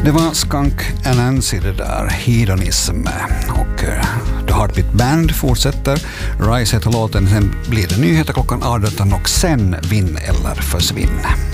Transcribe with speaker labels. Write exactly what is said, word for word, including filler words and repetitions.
Speaker 1: Det var Skunk Anansi det där, Hedonism. Och The Heartbeat Band fortsätter. Rise heter låten, sen blir det nyheter klockan arton och sen Vinn eller försvinn.